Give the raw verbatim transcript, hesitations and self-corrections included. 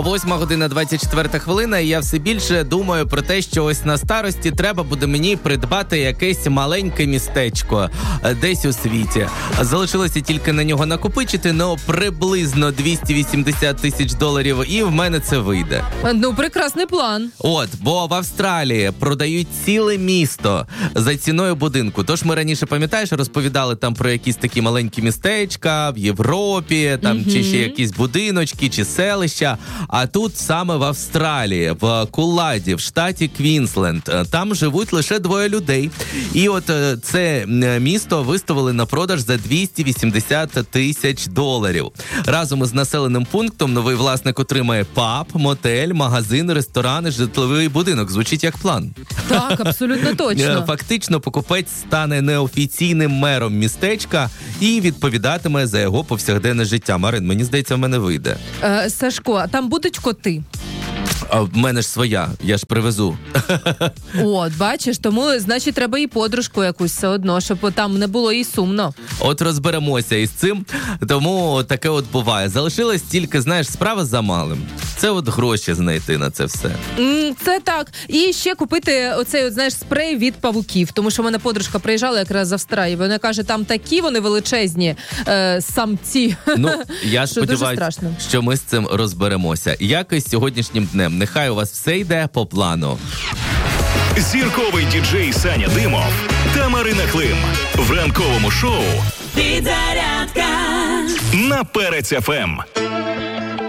Восьма година двадцять четверта хвилина, і я все більше думаю про те, що ось на старості треба буде мені придбати якесь маленьке містечко десь у світі. Залишилося тільки на нього накопичити, ну, приблизно двісті вісімдесят тисяч доларів, і в мене це вийде. Ну, прекрасний план. От, бо в Австралії продають ціле місто за ціною будинку. Тож ми раніше, пам'ятаєш, розповідали там про якісь такі маленькі містечка в Європі, там mm-hmm. чи ще якісь будиночки, чи селища. А тут саме в Австралії, в Куладі, в штаті Квінсленд, там живуть лише двоє людей. І от це місто виставили на продаж за двісті вісімдесят тисяч доларів. Разом із населеним пунктом новий власник отримає паб, мотель, магазин, ресторан і житловий будинок. Звучить як план. Так, абсолютно точно. Фактично, покупець стане неофіційним мером містечка і відповідатиме за його повсякденне життя. Марин, мені здається, в мене вийде. Е, Сашко, а там будуть коти? А в мене ж своя, я ж привезу. От, бачиш, тому, значить, треба і подружку якусь все одно, щоб там не було і сумно. От розберемося із цим, тому таке от буває. Залишилось тільки, знаєш, справа за малим. Це от гроші знайти на це все. Mm, це так. І ще купити оцей, от, знаєш, спрей від павуків. Тому що в мене подружка приїжджала якраз з Австралії. Вона каже, там такі вони величезні е, самці. Ну, я сподіваюся, що ми з цим розберемося. Якось сьогоднішнім днем. Нехай у вас все йде по плану. Зірковий діджей Саня Димов та Марина Клим в ранковому шоу «Підзарядка» на Перець еф ем.